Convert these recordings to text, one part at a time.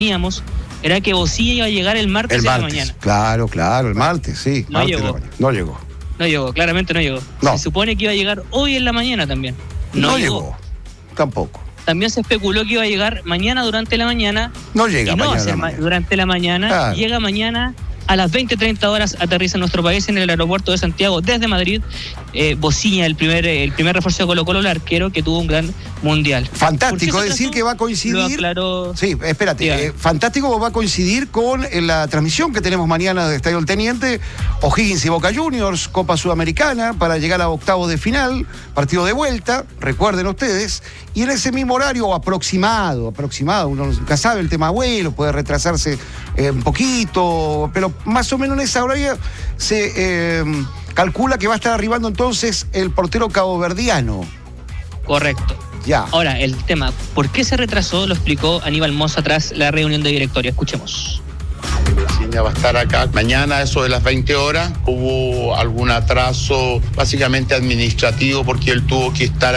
teníamos era que Bocilla iba a llegar el martes en la mañana. Claro, el martes, sí. No llegó. No llegó. No llegó, claramente no llegó. No. Se supone que iba a llegar hoy en la mañana también. No llegó. Tampoco. También se especuló que iba a llegar mañana durante la mañana. No llega y no mañana. Durante la mañana. Claro. Llega mañana a las 20:30 horas, aterriza en nuestro país en el aeropuerto de Santiago desde Madrid. Bocilla, el primer refuerzo de Colo-Colo, el arquero que tuvo un gran mundial. Fantástico, decir que va a coincidir. Lo aclaró. Sí, espérate. Fantástico, va a coincidir con la transmisión que tenemos mañana de Estadio El Teniente, O'Higgins y Boca Juniors, Copa Sudamericana, para llegar a octavos de final, partido de vuelta, recuerden ustedes, y en ese mismo horario aproximado, uno nunca sabe, el tema vuelo puede retrasarse un poquito, pero más o menos en esa hora se calcula que va a estar arribando entonces el portero caboverdiano. Correcto. Ya. Ahora, el tema, ¿por qué se retrasó? Lo explicó Aníbal Mosa tras la reunión de directorio. Escuchemos. Bocilla va a estar acá mañana, eso de las 20 horas. Hubo algún atraso básicamente administrativo porque él tuvo que estar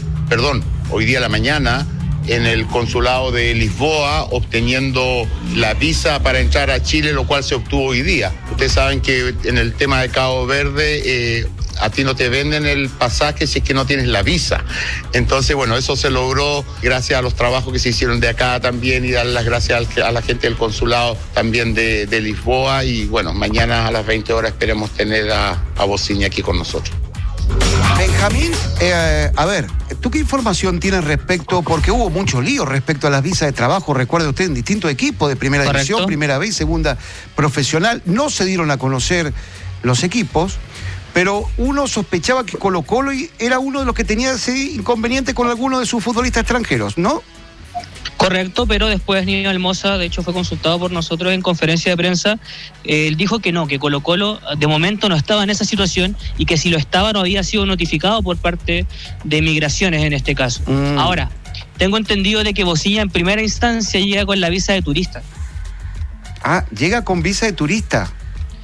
hoy día a la mañana, en el consulado de Lisboa, obteniendo la visa para entrar a Chile, lo cual se obtuvo hoy día. Ustedes saben que en el tema de Cabo Verde, a ti no te venden el pasaje si es que no tienes la visa. Entonces, bueno, eso se logró gracias a los trabajos que se hicieron de acá también, y dar las gracias a la gente del consulado también de Lisboa. Y bueno, mañana a las 20 horas esperemos tener a Bocilla aquí con nosotros. Benjamín, a ver, ¿tú qué información tienes respecto? Porque hubo mucho lío respecto a las visas de trabajo, recuerde usted, en distintos equipos de primera división, primera B, segunda profesional. No se dieron a conocer los equipos, pero uno sospechaba que Colo-Colo era uno de los que tenía ese inconveniente con alguno de sus futbolistas extranjeros, ¿no? Correcto, pero después Aníbal Mosa, de hecho, fue consultado por nosotros en conferencia de prensa. Él dijo que no, que Colo-Colo de momento no estaba en esa situación y que si lo estaba no había sido notificado por parte de Migraciones en este caso. Ahora, tengo entendido de que Bocilla en primera instancia llega con la visa de turista. Ah, llega con visa de turista.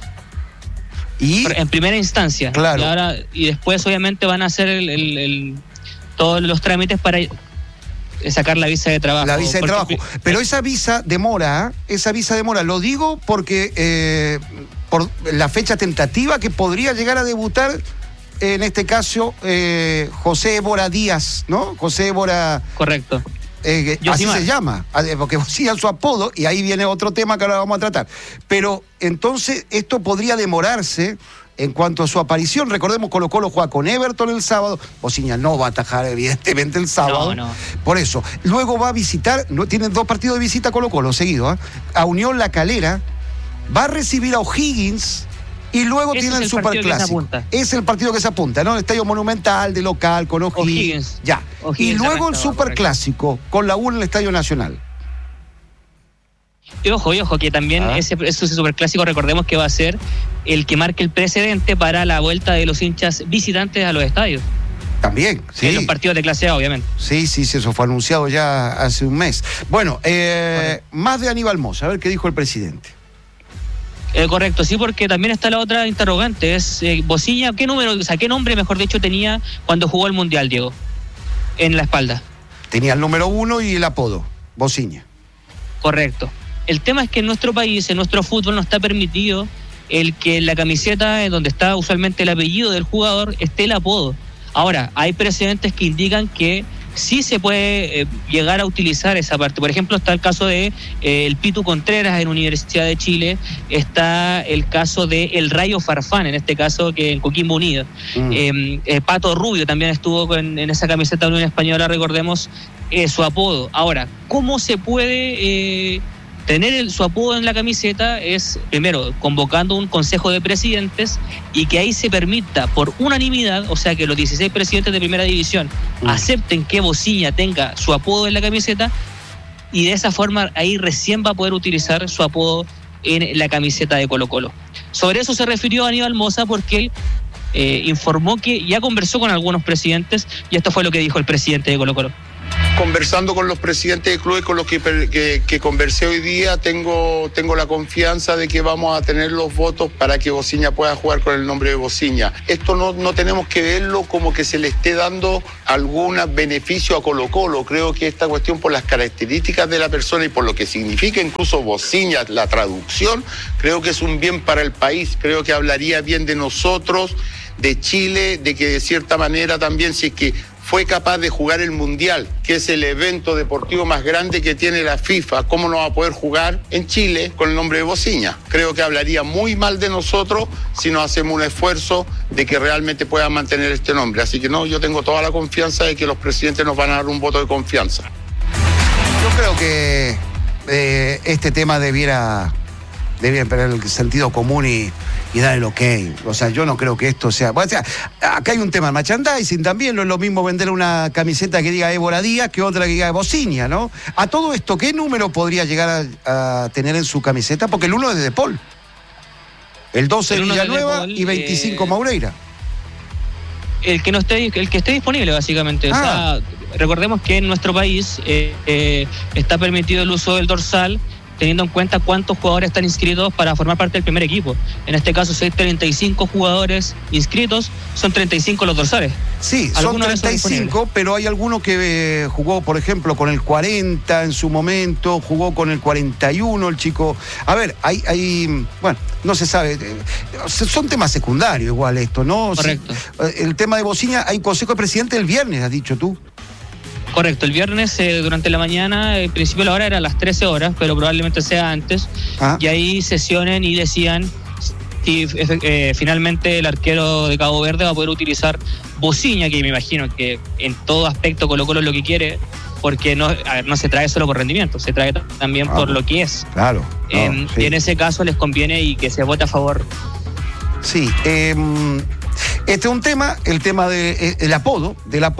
Y en primera instancia. Claro. Y después obviamente van a hacer todos los trámites para sacar la visa de trabajo. La visa de trabajo. Pero esa visa demora. Lo digo porque por la fecha tentativa que podría llegar a debutar, en este caso, José Évora Díaz, ¿no? José Évora. Correcto. Así se llama, porque sigue su apodo, y ahí viene otro tema que ahora vamos a tratar. Pero entonces esto podría demorarse en cuanto a su aparición. Recordemos, Colo-Colo juega con Everton el sábado. Bocilla no va a atajar evidentemente el sábado. No. Por eso. Luego va a visitar, tienen 2 partidos de visita Colo-Colo seguidos, a Unión La Calera, va a recibir a O'Higgins y luego tiene el Superclásico. Es el partido que se apunta, ¿no? El Estadio Monumental de local con O'Higgins. Ya. Y luego el Superclásico con la U en el Estadio Nacional. Y ojo, que también ese Superclásico, recordemos que va a ser el que marque el precedente para la vuelta de los hinchas visitantes a los estadios. También, sí. En los partidos de clase A, obviamente. Sí, eso fue anunciado ya hace un mes. Bueno, más de Aníbal Mosa, a ver qué dijo el presidente. Correcto, sí, porque también está la otra interrogante, es Bocilla, ¿qué nombre, mejor dicho, tenía cuando jugó el Mundial, Diego? En la espalda. Tenía el número 1 y el apodo, Bocilla. Correcto. El tema es que en nuestro país, en nuestro fútbol, no está permitido el que en la camiseta, donde está usualmente el apellido del jugador, esté el apodo. Ahora, hay precedentes que indican que sí se puede llegar a utilizar esa parte. Por ejemplo, está el caso de el Pitu Contreras en Universidad de Chile, está el caso de el Rayo Farfán, en este caso, que en Coquimbo Unido. Pato Rubio también estuvo en esa camiseta de Unión Española, recordemos su apodo. Ahora, ¿cómo se puede tener su apodo en la camiseta? Es, primero, convocando un consejo de presidentes y que ahí se permita por unanimidad, o sea, que los 16 presidentes de primera división acepten que Bocilla tenga su apodo en la camiseta, y de esa forma ahí recién va a poder utilizar su apodo en la camiseta de Colo-Colo. Sobre eso se refirió Aníbal Mosa, porque él informó que ya conversó con algunos presidentes, y esto fue lo que dijo el presidente de Colo-Colo. Conversando con los presidentes de clubes con los que conversé hoy día, tengo la confianza de que vamos a tener los votos para que Bociña pueda jugar con el nombre de Bociña. Esto no tenemos que verlo como que se le esté dando algún beneficio a Colo-Colo. Creo que esta cuestión, por las características de la persona y por lo que significa incluso Bociña, la traducción, creo que es un bien para el país. Creo que hablaría bien de nosotros, de Chile, de que de cierta manera también, si es que fue capaz de jugar el Mundial, que es el evento deportivo más grande que tiene la FIFA, ¿cómo no va a poder jugar en Chile con el nombre de Bociña? Creo que hablaría muy mal de nosotros si no hacemos un esfuerzo de que realmente puedan mantener este nombre. Así que yo tengo toda la confianza de que los presidentes nos van a dar un voto de confianza. Yo creo que este tema debiera tener el sentido común y dar el ok. O sea, yo no creo que esto sea... O sea, acá hay un tema de merchandising también. No es lo mismo vender una camiseta que diga Évora Díaz que otra que diga Bociña, ¿no? A todo esto, ¿qué número podría llegar a tener en su camiseta? Porque el 1 es de Paul. El 12 de Villanueva y 25 Maureira. El que esté disponible, básicamente. O sea, recordemos que en nuestro país está permitido el uso del dorsal, teniendo en cuenta cuántos jugadores están inscritos para formar parte del primer equipo. En este caso, si hay 35 jugadores inscritos, son 35 los dorsales. Sí, son 35, pero hay alguno que jugó, por ejemplo, con el 40 en su momento, jugó con el 41, el chico... A ver, bueno, no se sabe. Son temas secundarios igual esto, ¿no? Correcto. El tema de Bociña, hay consejo de presidente el viernes, has dicho tú. Correcto, el viernes durante la mañana, en principio la hora era a las 13 horas, pero probablemente sea antes, y ahí sesionen y decían si finalmente el arquero de Cabo Verde va a poder utilizar Bociña, que me imagino que en todo aspecto Colo-Colo es lo que quiere, porque no se trae solo por rendimiento, se trae también por lo que es. Claro. Y en ese caso les conviene y que se vote a favor. Sí, este es un tema, el tema del apodo,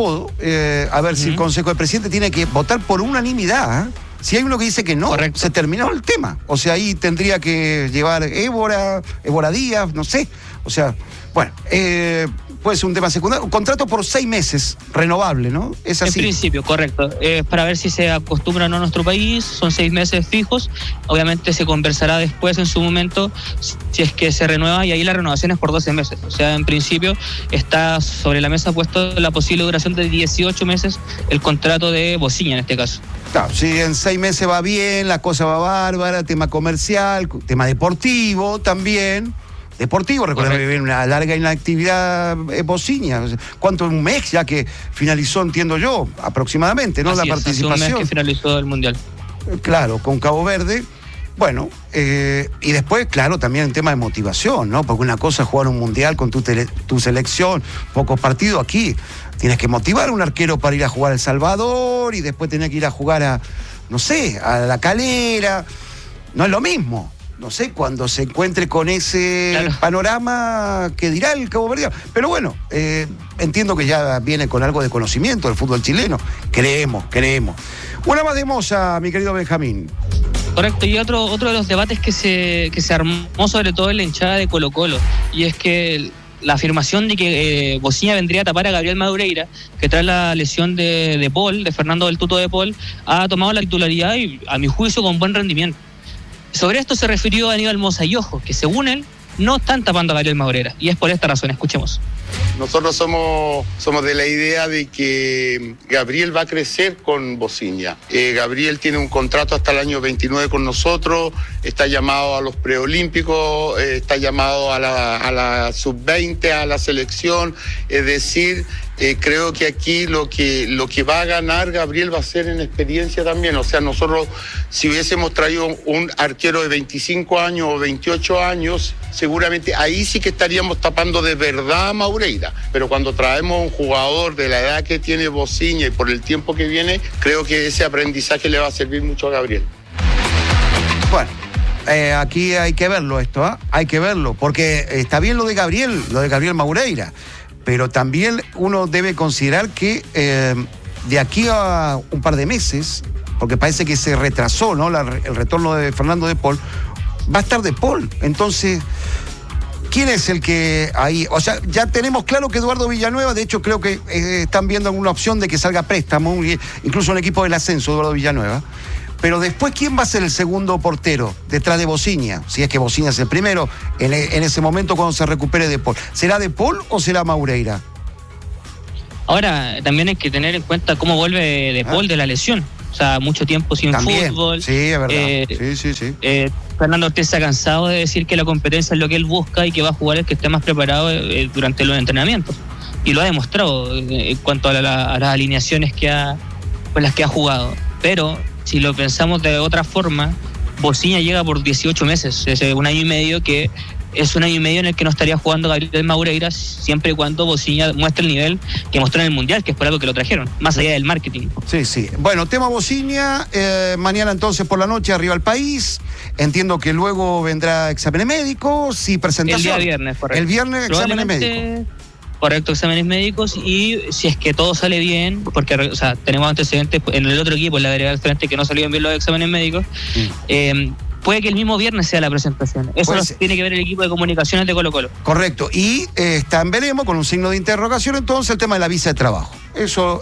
a ver si el Consejo de Presidente tiene que votar por unanimidad. Si hay uno que dice que no, correcto, se terminó el tema. O sea, ahí tendría que llevar Évora Díaz, no sé. O sea, bueno, puede ser un tema secundario. Un contrato por 6 meses, renovable, ¿no? Es así. En principio, correcto. Para ver si se acostumbra o no a nuestro país, son 6 meses fijos. Obviamente se conversará después en su momento si es que se renueva, y ahí la renovación es por 12 meses. O sea, en principio está sobre la mesa puesto la posible duración de 18 meses el contrato de Bociña en este caso. Claro, si en 6 meses va bien, la cosa va bárbara, tema comercial, tema deportivo también. Recordemos que viene una larga inactividad Bociña. ¿Cuánto? Un mes ya que finalizó, entiendo yo, aproximadamente, ¿no? Así la participación. Hace un mes que finalizó el Mundial. Claro, con Cabo Verde. Bueno, y después, claro, también el tema de motivación, ¿no? Porque una cosa es jugar un Mundial con tu selección, pocos partidos aquí. Tienes que motivar a un arquero para ir a jugar a El Salvador y después tener que ir a jugar a La Calera. No es lo mismo. No sé, cuando se encuentre con ese panorama que dirá el Cabo Verde. Pero bueno, entiendo que ya viene con algo de conocimiento del fútbol chileno. Creemos. Una más de Moza, mi querido Benjamín. Correcto, y otro de los debates que se armó sobre todo en la hinchada de Colo-Colo, y es que la afirmación de que Bociña vendría a tapar a Gabriel Maureira, que tras la lesión de Paul, de Fernando del Tuto de Paul, ha tomado la titularidad y, a mi juicio, con buen rendimiento. Sobre esto se refirió Aníbal Moza y ojo, que según él, no están tapando a Gabriel Maureira, y es por esta razón. Escuchemos. Nosotros somos de la idea de que Gabriel va a crecer con Bociña. Gabriel tiene un contrato hasta el año 29 con nosotros, está llamado a los preolímpicos, está llamado a la sub-20, a la selección, es decir... creo que aquí lo que va a ganar Gabriel va a ser en experiencia también. O sea, nosotros, si hubiésemos traído un arquero de 25 años o 28 años, seguramente ahí sí que estaríamos tapando de verdad a Maureira. Pero cuando traemos un jugador de la edad que tiene Bociña y por el tiempo que viene, creo que ese aprendizaje le va a servir mucho a Gabriel. Bueno. Aquí hay que verlo esto, hay que verlo, porque está bien lo de Gabriel Maureira, pero también uno debe considerar que de aquí a un par de meses, porque parece que se retrasó, ¿no? El retorno de Fernando de Paul, va a estar de Paul. Entonces, ¿Quién es el que ahí? O sea, ya tenemos claro que Eduardo Villanueva, de hecho creo que están viendo alguna opción de que salga préstamo, incluso un equipo del ascenso, Eduardo Villanueva. Pero después, ¿quién va a ser el segundo portero detrás de Bociña? Si es que Bociña es el primero, en ese momento cuando se recupere De Paul. ¿Será De Paul o será Maureira? Ahora, también hay que tener en cuenta cómo vuelve De Paul de la lesión. O sea, mucho tiempo sin también, fútbol. Sí, es verdad. Sí. Fernando Ortiz se ha cansado de decir que la competencia es lo que él busca y que va a jugar el que esté más preparado durante los entrenamientos. Y lo ha demostrado en cuanto a las alineaciones con las que ha jugado. Pero si lo pensamos de otra forma, Bociña llega por 18 meses, es un año y medio que es un año y medio en el que no estaría jugando Gabriel Maureira, siempre y cuando Bociña muestre el nivel que mostró en el Mundial, que es por algo que lo trajeron, más allá del marketing. Sí. Bueno, tema Bociña, mañana entonces por la noche arriba al país. Entiendo que luego vendrá exámenes médicos y presentación. El día viernes, correcto. El viernes exámenes médicos. Correcto, exámenes médicos, y si es que todo sale bien, porque o sea, tenemos antecedentes en el otro equipo, en la vereda del frente, que no salieron bien los exámenes médicos, puede que el mismo viernes sea la presentación. Eso lo tiene que ver el equipo de comunicaciones de Colo-Colo. Correcto, y está en veremos con un signo de interrogación entonces el tema de la visa de trabajo. Eso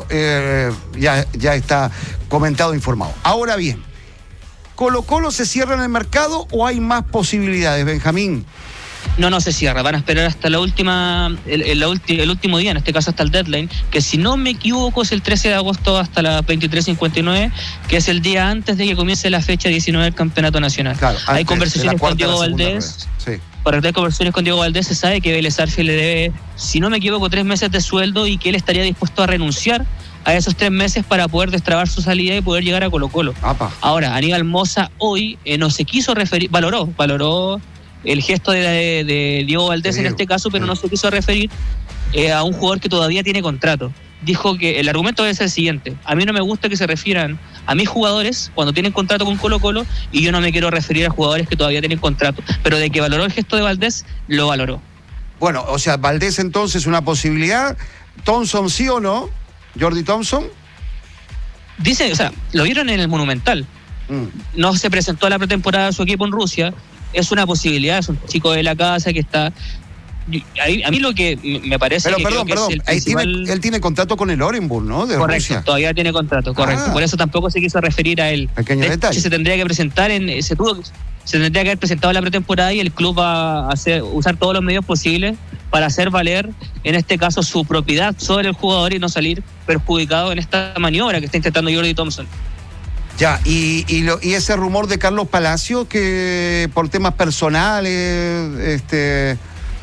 ya está comentado, informado. Ahora bien, ¿Colo-Colo se cierra en el mercado o hay más posibilidades, Benjamín? No se cierra, van a esperar hasta el último día, en este caso hasta el deadline, que si no me equivoco es el 13 de agosto hasta las 23:59, que es el día antes de que comience la fecha 19 del Campeonato Nacional. Claro, hay conversaciones con Diego Valdés. Sí. Hay conversaciones con Diego Valdés, se sabe que Vélez Arfield le debe, si no me equivoco, 3 meses de sueldo y que él estaría dispuesto a renunciar a esos 3 meses para poder destrabar su salida y poder llegar a Colo-Colo. Ahora, Aníbal Mosa hoy no se quiso referir, valoró el gesto de Diego Valdés en este caso, pero no se quiso referir a un jugador que todavía tiene contrato. Dijo que el argumento es el siguiente: a mí no me gusta que se refieran a mis jugadores cuando tienen contrato con Colo-Colo, y yo no me quiero referir a jugadores que todavía tienen contrato. Pero de que valoró el gesto de Valdés, lo valoró. Bueno, o sea, Valdés entonces una posibilidad. ¿Thompson sí o no? ¿Jordi Thompson? Dice, o sea, lo vieron en el Monumental. No se presentó a la pretemporada de su equipo en Rusia. Es una posibilidad, es un chico de la casa que está. A mí lo que me parece. Pero perdón. Él tiene contrato con el Orenburg, ¿no? De correcto, Rusia. Todavía tiene contrato, correcto. Por eso tampoco se quiso referir a él. Pequeño detalle. Se tendría que presentar se tendría que haber presentado la pretemporada, y el club va a usar todos los medios posibles para hacer valer, en este caso, su propiedad sobre el jugador y no salir perjudicado en esta maniobra que está intentando Jordi Thompson. Ya, y ese rumor de Carlos Palacio, que por temas personales que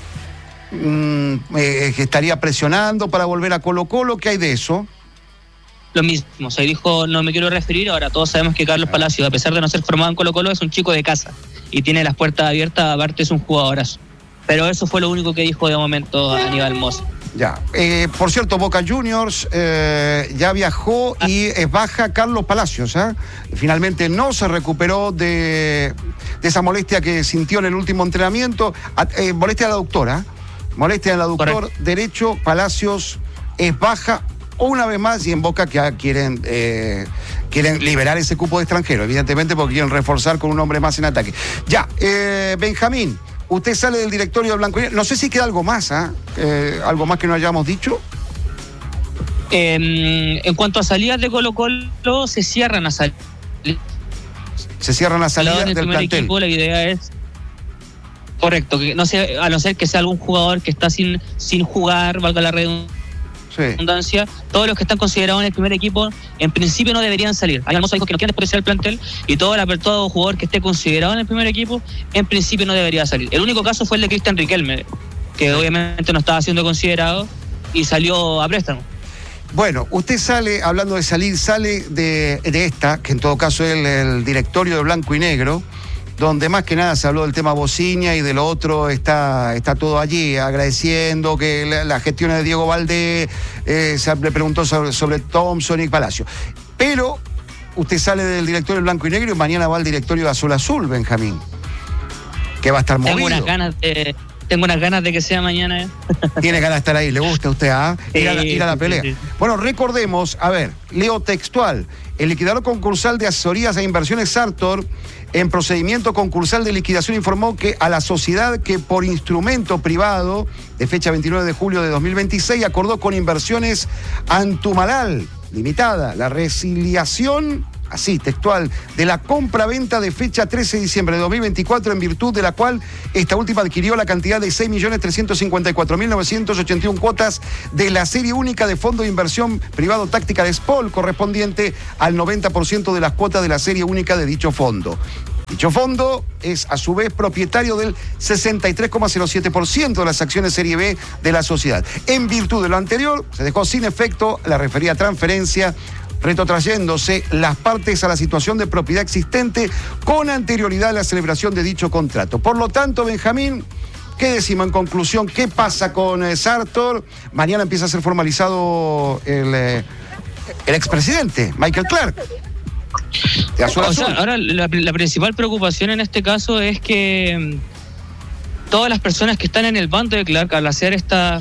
estaría presionando para volver a Colo-Colo, ¿qué hay de eso? Lo mismo, se dijo, no me quiero referir. Ahora todos sabemos que Carlos Palacio, a pesar de no ser formado en Colo-Colo, es un chico de casa y tiene las puertas abiertas, aparte es un jugadorazo. Pero eso fue lo único que dijo de momento Aníbal Mosa. Ya, por cierto, Boca Juniors ya viajó y es baja Carlos Palacios, ¿eh? Finalmente no se recuperó de esa molestia que sintió en el último entrenamiento, molestia del aductor derecho. Palacios es baja una vez más, y en Boca que quieren liberar ese cupo de extranjero, evidentemente, porque quieren reforzar con un hombre más en ataque. Ya, Benjamín, usted sale del directorio de Blanco y Negro. No sé si queda algo más, algo más que no hayamos dicho. En cuanto a salidas de Colo-Colo, se cierran a salir. Se cierran las salidas del plantel. Equipo, la idea es correcto, que a no ser que sea algún jugador que está sin jugar, valga la redundancia, todos los que están considerados en el primer equipo en principio no deberían salir. Hay algunos dijo que no quieren despreciar el plantel, y todo jugador que esté considerado en el primer equipo en principio no debería salir. El único caso fue el de Cristian Riquelme, que obviamente no estaba siendo considerado y salió a préstamo. Bueno, usted sale, hablando de salir, sale de esta, que en todo caso es el directorio de Blanco y Negro, donde más que nada se habló del tema Bociña, y de lo otro está todo allí, agradeciendo que las gestiones de Diego Valdés, se le preguntó sobre Thompson y Palacio. Pero usted sale del directorio de Blanco y Negro y mañana va al directorio de Azul Azul, Benjamín, que va a estar movido. Tengo unas ganas tengo unas ganas de que sea mañana. Tiene ganas de estar ahí, le gusta a usted, ¿ah? Ir a la pelea. Sí. Bueno, recordemos, a ver, leo textual. El liquidador concursal de asesorías e inversiones Sartor, en procedimiento concursal de liquidación, informó que a la sociedad que por instrumento privado, de fecha 29 de julio de 2026, acordó con Inversiones Antumalal Limitada la resiliación, así textual, de la compra-venta de fecha 13 de diciembre de 2024, en virtud de la cual esta última adquirió la cantidad de 6.354.981 cuotas de la serie única de Fondo de Inversión Privado Tactical SPOL, correspondiente al 90% de las cuotas de la serie única de dicho fondo. Dicho fondo es, a su vez, propietario del 63,07% de las acciones Serie B de la sociedad. En virtud de lo anterior, se dejó sin efecto la referida transferencia, retrotrayéndose las partes a la situación de propiedad existente con anterioridad a la celebración de dicho contrato. Por lo tanto, Benjamín, ¿qué decimos en conclusión? ¿Qué pasa con Sartor? Mañana empieza a ser formalizado el expresidente, Michael Clark. Ahora la principal preocupación en este caso es que todas las personas que están en el bando de Clark, al hacer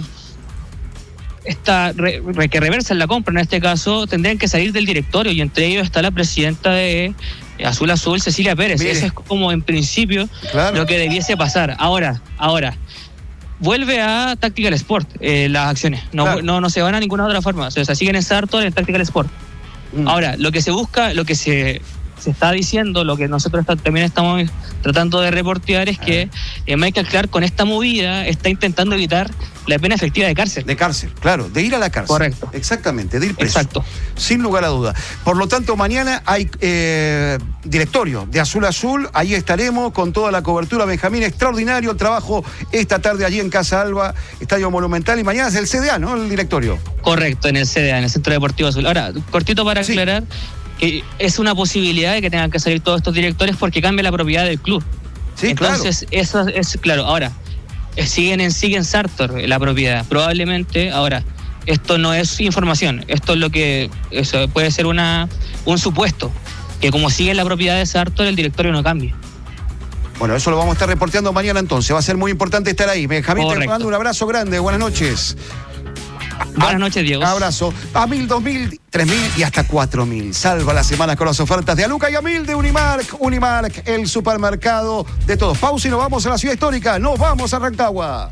que reversan la compra en este caso, tendrían que salir del directorio, y entre ellos está la presidenta de Azul Azul, Cecilia Pérez. Mire. Eso es como en principio lo que debiese pasar. Ahora vuelve a Tactical Sport las acciones, no se van a ninguna otra forma, o sea, siguen en Sartor, en Tactical Sport. Ahora, lo que se busca, lo que se está diciendo, lo que nosotros también estamos tratando de reportear, es que Michael Clark, con esta movida, está intentando evitar la pena efectiva de cárcel. De cárcel, claro, de ir a la cárcel. Correcto. Exactamente, de ir preso. Exacto. Sin lugar a duda. Por lo tanto, mañana hay directorio de Azul Azul, ahí estaremos con toda la cobertura. Benjamín, extraordinario el trabajo esta tarde allí en Casa Alba, Estadio Monumental, y mañana es el CDA, ¿no? El directorio. Correcto, en el CDA, en el Centro Deportivo Azul. Ahora, cortito para aclarar, que es una posibilidad de que tengan que salir todos estos directores porque cambia la propiedad del club. Sí, entonces, claro. Eso es claro. Ahora, siguen Sartor la propiedad, probablemente. Ahora, esto no es información, esto es eso puede ser un supuesto, que como sigue la propiedad de Sartor, el directorio no cambia. Bueno, eso lo vamos a estar reporteando mañana entonces, va a ser muy importante estar ahí. Benjamín, te mando un abrazo grande, buenas noches. Buenas noches, Diego. Abrazo. A 1.000, 2.000, 3.000 y hasta 4.000. Salva la semana con las ofertas de Aluca y a 1.000 de Unimark. Unimark, el supermercado de todos. Pausa y nos vamos a la ciudad histórica. Nos vamos a Rancagua.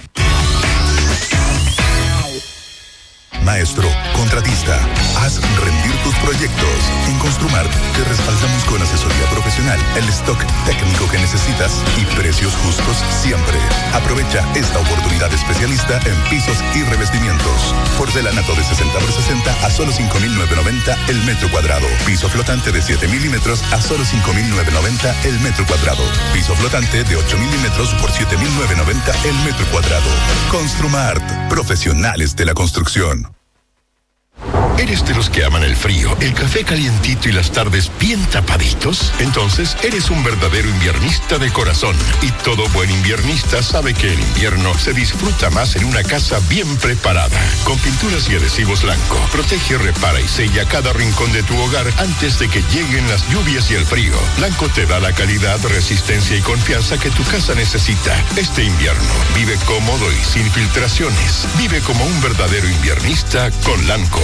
Maestro, contratista, haz rendir tus proyectos. En Construmart te respaldamos con asesoría profesional, el stock técnico que necesitas y precios justos siempre. Aprovecha esta oportunidad especialista en pisos y revestimientos. Porcelanato de 60 por 60 a solo 5.990 el metro cuadrado. Piso flotante de 7 milímetros a solo 5.990 el metro cuadrado. Piso flotante de 8 milímetros por 7.990 el metro cuadrado. Construmart, profesionales de la construcción. ¿Eres de los que aman el frío, el café calientito y las tardes bien tapaditos? Entonces, eres un verdadero inviernista de corazón. Y todo buen inviernista sabe que el invierno se disfruta más en una casa bien preparada. Con pinturas y adhesivos Lanco, protege, repara y sella cada rincón de tu hogar antes de que lleguen las lluvias y el frío. Lanco te da la calidad, resistencia y confianza que tu casa necesita. Este invierno, vive cómodo y sin filtraciones. Vive como un verdadero inviernista con Lanco.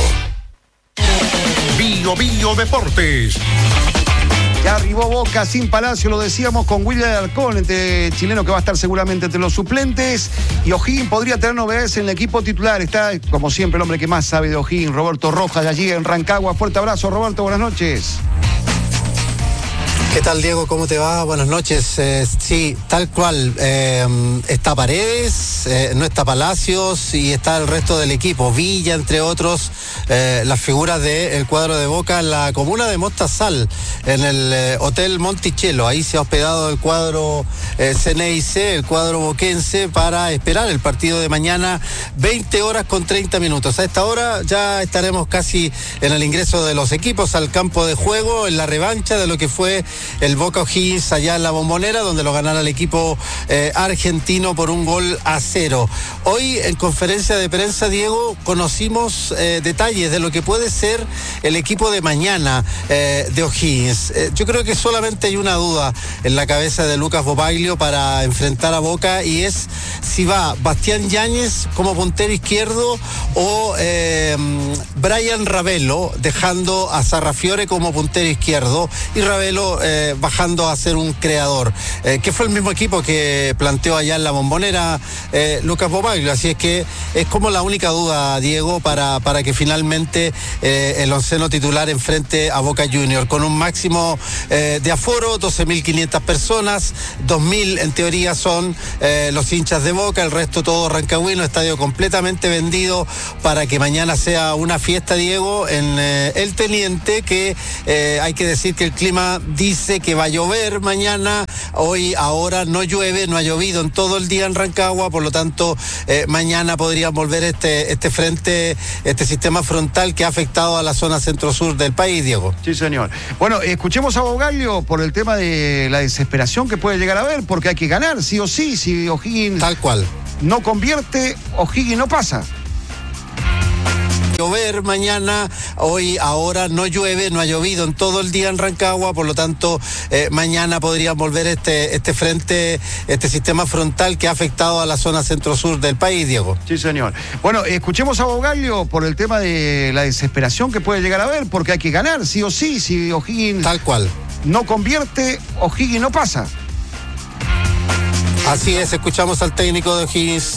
Bio Deportes. Ya arribó Boca sin Palacio, lo decíamos, con William Alarcón, chileno que va a estar seguramente entre los suplentes. Y O'Higgins podría tener novedades en el equipo titular. Está, como siempre, el hombre que más sabe de O'Higgins, Roberto Rojas, de allí en Rancagua. Fuerte abrazo, Roberto, buenas noches. ¿Qué tal, Diego? ¿Cómo te va? Buenas noches. Sí, tal cual. Está Paredes, no está Palacios y está el resto del equipo. Villa, entre otros, las figuras del cuadro de Boca en la comuna de Mostazal, en el Hotel Monticello. Ahí se ha hospedado el cuadro CNIC, el cuadro boquense, para esperar el partido de mañana, 20 horas con 30 minutos. A esta hora ya estaremos casi en el ingreso de los equipos al campo de juego, en la revancha de lo que fue el Boca O'Higgins allá en la Bombonera, donde lo ganara el equipo argentino por 1-0. Hoy en conferencia de prensa, Diego, conocimos detalles de lo que puede ser el equipo de mañana de O'Higgins. Yo creo que solamente hay una duda en la cabeza de Lucas Bobaglio para enfrentar a Boca, y es si va Bastián Yáñez como puntero izquierdo o Brian Ravelo, dejando a Sarrafiore como puntero izquierdo y Ravelo bajando a ser un creador, que fue el mismo equipo que planteó allá en la Bombonera Lucas Bobaglio. Así es que es como la única duda, Diego, para que finalmente el onceno titular enfrente a Boca Juniors, con un máximo de aforo, 12.500 personas, 2.000 en teoría son los hinchas de Boca, el resto todo rancagüino, estadio completamente vendido para que mañana sea una fiesta, Diego, en el Teniente, que hay que decir que el clima dice que va a llover mañana. Hoy, ahora no llueve, no ha llovido en todo el día en Rancagua, por lo tanto mañana podrían volver este frente, este sistema frontal que ha afectado a la zona centro-sur del país, Diego. Sí, señor. Bueno, escuchemos a Bobaglio por el tema de la desesperación que puede llegar a haber, porque hay que ganar, sí o sí. Si O'Higgins tal cual no convierte, O'Higgins no pasa. Llover mañana, hoy, ahora no llueve, no ha llovido en todo el día en Rancagua, por lo tanto mañana podrían volver este frente, este sistema frontal que ha afectado a la zona centro-sur del país, Diego. Sí, señor. Bueno, escuchemos a Bobaglio por el tema de la desesperación que puede llegar a haber, porque hay que ganar, sí o sí. Si O'Higgins tal cual no convierte, O'Higgins no pasa. Así es, escuchamos al técnico de O'Higgins.